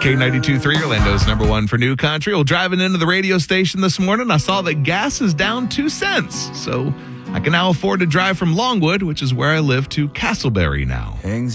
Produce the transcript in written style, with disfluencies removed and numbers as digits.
K92.3, Orlando's number one for new country. Well, driving into the radio station this morning, I saw that gas is down 2 cents. So I can now afford to drive from Longwood, which is where I live, to Castleberry now.